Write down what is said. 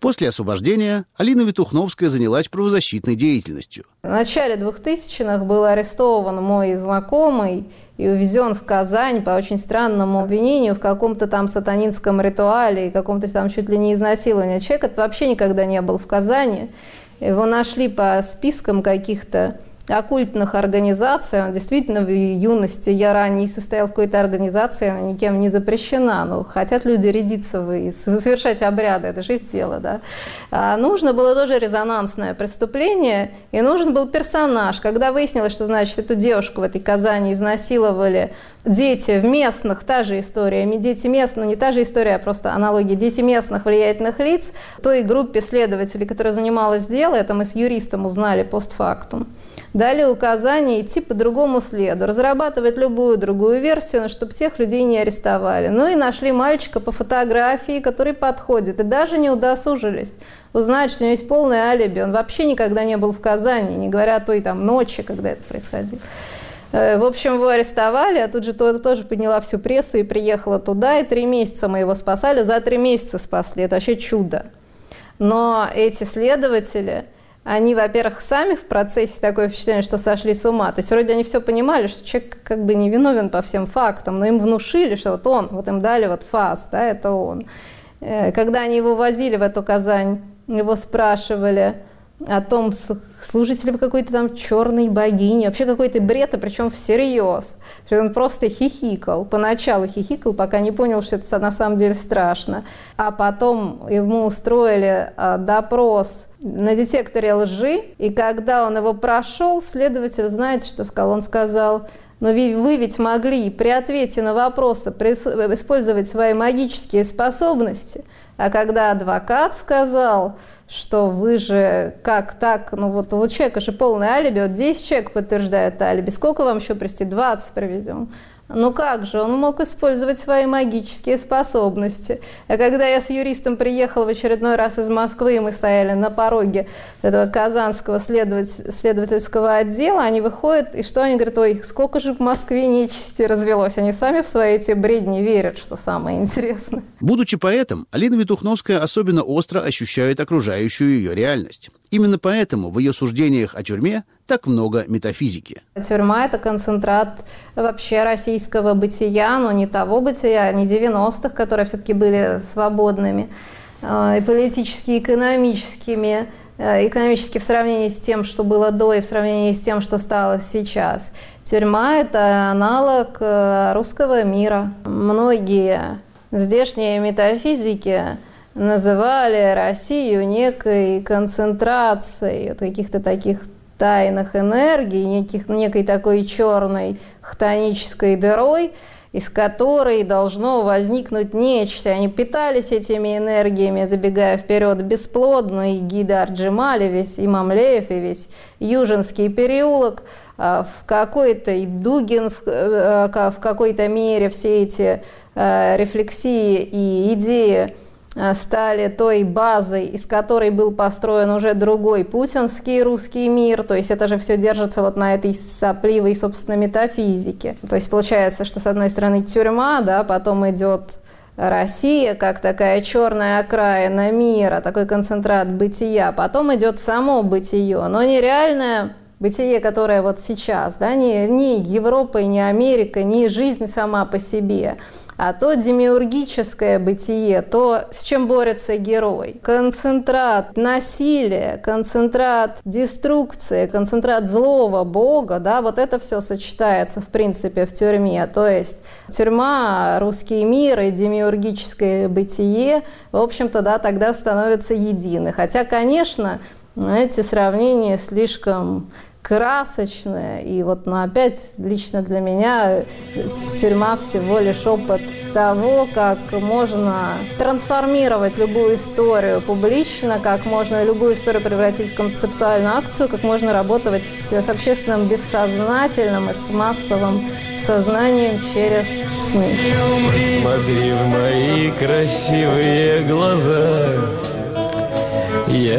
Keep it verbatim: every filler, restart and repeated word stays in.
После освобождения Алина Витухновская занялась правозащитной деятельностью. В начале двухтысячных был арестован мой знакомый и увезен в Казань по очень странному обвинению в каком-то там сатанинском ритуале и каком-то там чуть ли не изнасиловании. Человек этот вообще никогда не был в Казани. Его нашли по спискам каких-то оккультных организаций. Он действительно в юности, я ранее состоял в какой-то организации, она никем не запрещена. Но хотят люди рядиться и совершать обряды, это же их дело, да. А нужно было тоже резонансное преступление, и нужен был персонаж. Когда выяснилось, что, значит, эту девушку в этой Казани изнасиловали дети в местных, та же история, дети местных, ну не та же история, а просто аналогия, дети местных влиятельных лиц, той группе следователей, которая занималась делом, это мы с юристом узнали постфактум, дали указание идти по другому следу, разрабатывать любую другую версию, чтобы всех людей не арестовали. Ну и нашли мальчика по фотографии, который подходит, и даже не удосужились узнать, что у него есть полное алиби. Он вообще никогда не был в Казани, не говоря о той там ночи, когда это происходило. В общем, его арестовали, а тут же тоже подняла всю прессу и приехала туда, и три месяца мы его спасали, за три месяца спасли, это вообще чудо. Но эти следователи, они, во-первых, сами в процессе такое впечатление, что сошли с ума. То есть вроде они все понимали, что человек как бы не виновен по всем фактам, но им внушили, что вот он, вот им дали вот фас, да, это он. Когда они его возили в эту Казань, его спрашивали о том, служите ли вы какой-то там черной богине, вообще какой-то бред, и причем всерьез. Что он просто хихикал, поначалу хихикал, пока не понял, что это на самом деле страшно. А потом ему устроили допрос на детекторе лжи, и когда он его прошел, следователь, знаете, что сказал? Он сказал: но вы ведь могли при ответе на вопросы использовать свои магические способности. А когда адвокат сказал, что вы же как так, ну вот у человека же полное алиби, вот десять человек подтверждает алиби, сколько вам еще привезти? двадцать привезем. Ну как же, он мог использовать свои магические способности. А когда я с юристом приехала в очередной раз из Москвы, и мы стояли на пороге этого казанского следователь, следовательского отдела, они выходят, и что они говорят: ой, сколько же в Москве нечисти развелось. Они сами в свои эти бредни верят, что самое интересное. Будучи поэтом, Алина Витухновская особенно остро ощущает окружающую ее реальность. Именно поэтому в ее суждениях о тюрьме так много метафизики. Тюрьма – это концентрат вообще российского бытия, но не того бытия, не девяностых, которые все-таки были свободными, и политически, и экономическими, экономически в сравнении с тем, что было до, и в сравнении с тем, что стало сейчас. Тюрьма – это аналог русского мира. Многие здешние метафизики называли Россию некой концентрацией каких-то таких тайных энергий, неких, некой такой черной хтонической дырой, из которой должно возникнуть нечто. Они питались этими энергиями, забегая вперед, бесплодно, и Гидар Джемали, весь Имам Леев, и весь Южинский переулок, в какой-то и Дугин в, в какой-то мере, все эти рефлексии и идеи стали той базой, из которой был построен уже другой путинский русский мир. То есть это же все держится вот на этой сопливой, собственно, метафизике. То есть получается, что с одной стороны тюрьма, да, потом идет Россия, как такая черная окраина мира, такой концентрат бытия, потом идет само бытие, но нереальное бытие, которое вот сейчас, да, не, не Европа, не Америка, не жизнь сама по себе, а то демиургическое бытие, то, с чем борется герой. Концентрат насилия, концентрат деструкции, концентрат злого бога, да, вот это все сочетается, в принципе, в тюрьме. То есть тюрьма, русский мир и демиургическое бытие, в общем-то, да, тогда становятся едины. Хотя, конечно, эти сравнения слишком красочная, и вот, ну, опять лично для меня тюрьма всего лишь опыт того, как можно трансформировать любую историю публично, как можно любую историю превратить в концептуальную акцию, как можно работать с общественным бессознательным и с массовым сознанием через СМИ. Посмотри в мои красивые глаза. Я